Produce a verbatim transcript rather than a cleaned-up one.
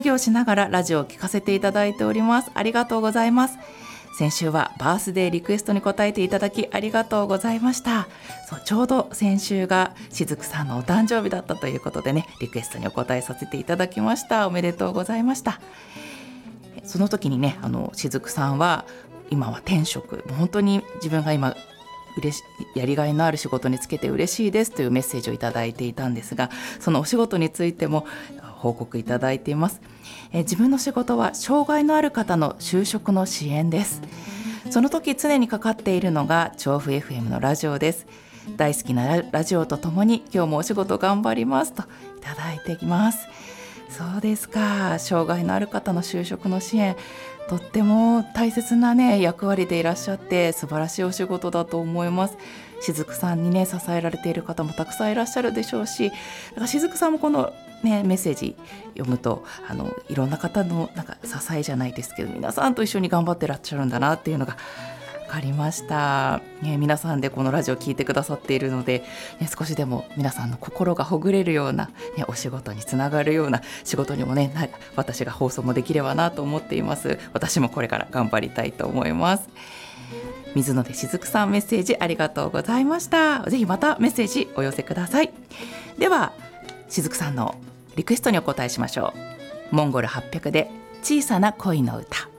業しながらラジオを聞かせていただいております。ありがとうございます。先週はバースデーリクエストに答えていただきありがとうございました。そう、ちょうど先週がしずくさんのお誕生日だったということでね、リクエストにお答えさせていただきました。おめでとうございました。その時にね、あのしずくさんは今は転職、本当に自分が今嬉しやりがいのある仕事に就けて嬉しいですというメッセージをいただいていたんですが、そのお仕事についても報告いただいています。え自分の仕事は障害のある方の就職の支援です。その時常にかかっているのが調布 エフエム のラジオです。大好きなラジオとともに今日もお仕事頑張りますといただいています。そうですか。障害のある方の就職の支援、とっても大切なね役割でいらっしゃって素晴らしいお仕事だと思います。しずくさんにね支えられている方もたくさんいらっしゃるでしょうし、だからしずくさんもこのねメッセージ読むとあのいろんな方のなんか支えじゃないですけど、皆さんと一緒に頑張ってらっしゃるんだなっていうのが分かりました、ね、皆さんでこのラジオ聞いてくださっているので、ね、少しでも皆さんの心がほぐれるような、ね、お仕事につながるような仕事にもねな私が放送もできればなと思っています。私もこれから頑張りたいと思います。水野でしずくさん、メッセージありがとうございました。ぜひまたメッセージお寄せください。ではしずくさんのリクエストにお答えしましょう。モンゴルはっぴゃくで小さな恋の歌。